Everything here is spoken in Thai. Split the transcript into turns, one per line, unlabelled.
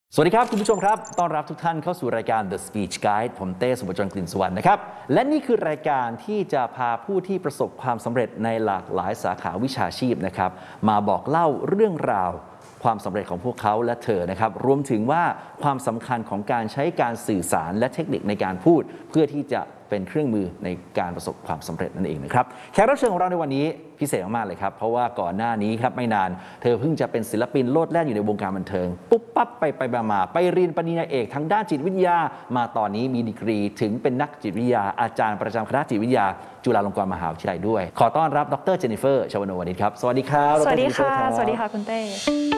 สวัสดีครับคุณผู้ชมครับต้อนรับทุกท่านเข้าสู่รายการ The Speech Guide ผมเต้ สุภจร กลิ่นสุวรรณนะครับและนี่คือรายการที่จะพาผู้ที่ประสบความสำเร็จในหลากหลายสาขาวิชาชีพนะครับมาบอกเล่าเรื่องราวความสำเร็จของพวกเขาและเธอนะครับรวมถึงว่าความสำคัญของการใช้การสื่อสารและเทคนิคในการพูดเพื่อที่จะเป็นเครื่องมือในการประสบความสำเร็จนั่นเองนะครับแขกรับเชิญของเราในวันนี้พิเศษมากๆเลยครับเพราะว่าก่อนหน้านี้ครับไม่นานเธอเพิ่งจะเป็นศิลปินโลดแล่นอยู่ในวงการบันเทิงปุ๊บปั๊บไปมาไปเรียนปริญญาเอกทางด้านจิตวิทยามาตอนนี้มีดีกรีถึงเป็นนักจิตวิทยาอาจารย์ประจำคณะจิตวิทยาจุฬาลงกรณ์มหาวิทยาลัยด้วยขอต้อนรับดร.เจนนิเฟอร์ ชวนวนิชครับสวัสดีครับ
สวัสดีค่ะสวัสดีค่ะคุณเต้